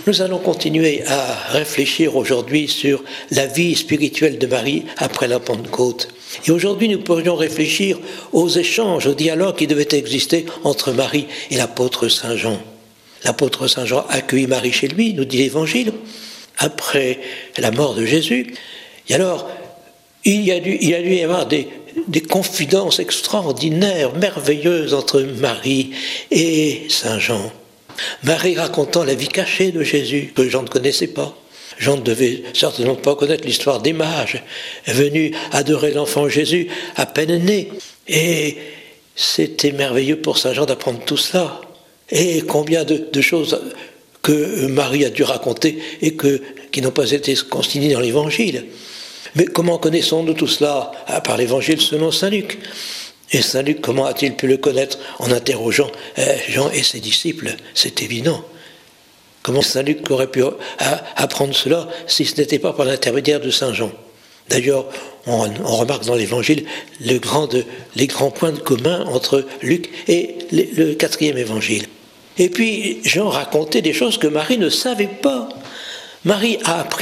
Nous allons continuer à réfléchir aujourd'hui sur la vie spirituelle de Marie après la Pentecôte. Et aujourd'hui, nous pourrions réfléchir aux échanges, au dialogue qui devait exister entre Marie et l'apôtre Saint Jean. L'apôtre Saint Jean accueillit Marie chez lui, nous dit l'Évangile, après la mort de Jésus. Et alors, il y a dû y avoir des confidences extraordinaires, merveilleuses entre Marie et Saint Jean. Marie racontant la vie cachée de Jésus, que Jean ne connaissait pas. Jean ne devait certainement pas connaître l'histoire des mages, venus adorer l'enfant Jésus à peine né. Et c'était merveilleux pour Saint Jean d'apprendre tout cela. Et combien de choses que Marie a dû raconter et qui n'ont pas été consignées dans l'Évangile. Mais comment connaissons-nous tout cela par l'Évangile selon saint Luc ? Et saint Luc, comment a-t-il pu le connaître en interrogeant Jean et ses disciples ? C'est évident. Comment saint Luc aurait pu apprendre cela si ce n'était pas par l'intermédiaire de saint Jean ? D'ailleurs, on remarque dans l'Évangile les grands points de commun entre Luc et le 4e Évangile. Et puis, Jean racontait des choses que Marie ne savait pas. Marie a appris